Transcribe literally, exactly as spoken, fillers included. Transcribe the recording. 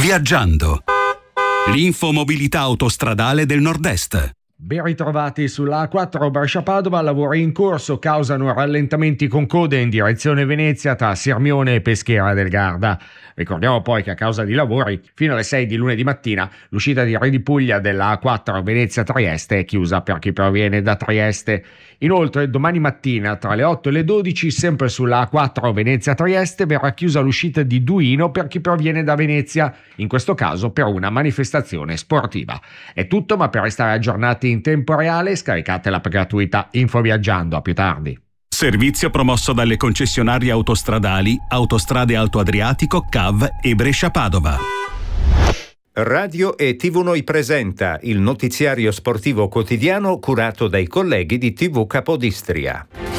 Viaggiando. L'infomobilità autostradale del Nord-Est. Ben ritrovati sulla A quattro Brescia-Padova, lavori in corso causano rallentamenti con code in direzione Venezia tra Sirmione e Peschiera del Garda. Ricordiamo poi che a causa di lavori fino alle sei di lunedì mattina l'uscita di Re di Puglia della A quattro Venezia-Trieste è chiusa per chi proviene da Trieste. Inoltre domani mattina tra le otto e le dodici sempre sulla A quattro Venezia-Trieste verrà chiusa l'uscita di Duino per chi proviene da Venezia, in questo caso per una manifestazione sportiva. È tutto, ma per restare aggiornati in tempo reale scaricate l'app gratuita Info Viaggiando. A più tardi. Servizio promosso dalle concessionarie autostradali Autostrade Alto Adriatico, C A V e Brescia-Padova. Radio e tivù Noi presenta il notiziario sportivo quotidiano curato dai colleghi di tivù Capodistria.